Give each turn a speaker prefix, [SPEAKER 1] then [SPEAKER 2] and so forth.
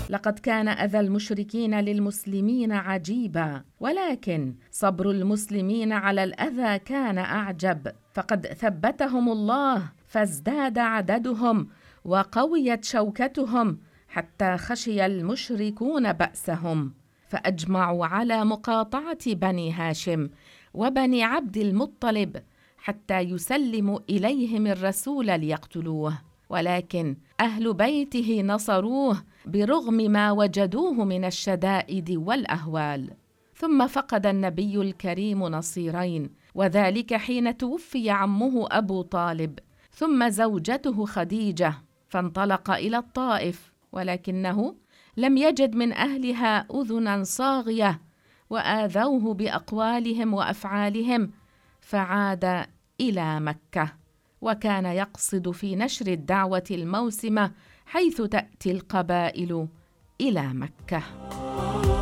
[SPEAKER 1] لقد كان أذى المشركين للمسلمين عجيبا، ولكن صبر المسلمين على الأذى كان أعجب، فقد ثبتهم الله فازداد عددهم وقويت شوكتهم حتى خشي المشركون بأسهم، فأجمعوا على مقاطعة بني هاشم وبني عبد المطلب حتى يسلموا إليهم الرسول ليقتلوه، ولكن أهل بيته نصروه برغم ما وجدوه من الشدائد والأهوال. ثم فقد النبي الكريم نصيرين، وذلك حين توفي عمه أبو طالب ثم زوجته خديجة، فانطلق إلى الطائف، ولكنه لم يجد من أهلها أذنا صاغية وآذوه بأقوالهم وأفعالهم، فعاد إلى مكة، وكان يقصد في نشر الدعوة الموسمة حيث تأتي القبائل إلى مكة.